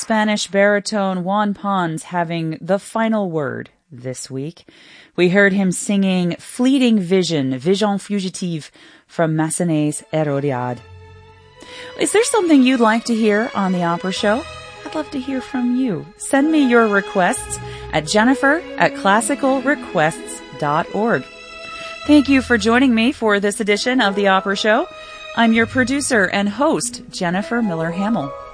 Spanish baritone Juan Pons having the final word this week. We heard him singing Fleeting Vision, Vision Fugitive from Massenet's Hérodiade. Is there something you'd like to hear on the Opera Show? I'd love to hear from you. Send me your requests at jennifer@classicalrequests.org. Thank you for joining me for this edition of the Opera Show. I'm your producer and host, Jennifer Miller Hamill.